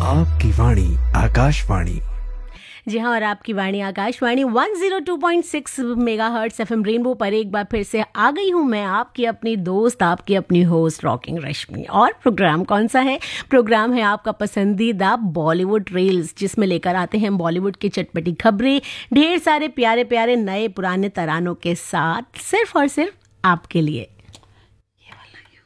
आपकी वाणी आकाशवाणी। जी हाँ, और आपकी वाणी आकाशवाणी 102.6 मेगाहर्ट्ज़ एफएम रेनबो पर एक बार फिर से आ गई हूँ मैं, आपकी अपनी दोस्त, आपकी अपनी होस्ट रॉकिंग रश्मि। और प्रोग्राम कौन सा है? प्रोग्राम है आपका पसंदीदा बॉलीवुड रील्स, जिसमें लेकर आते हैं बॉलीवुड की चटपटी खबरें, ढेर सारे प्यारे प्यारे नए पुराने तरानों के साथ, सिर्फ और सिर्फ आपके लिए।